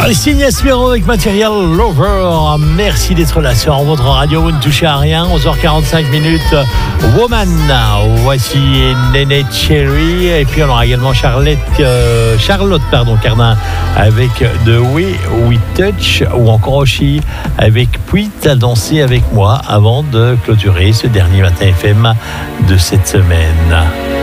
Christine Espero avec Material Lover. Merci d'être là sur votre radio. Vous ne touchez à rien. 11h45 minutes. Woman. Voici Néné Cherry. Et puis on aura également Charlotte Cardin avec The Way We Touch. Ou encore Oshi avec Puis à danser avec moi avant de clôturer ce dernier matin FM de cette semaine.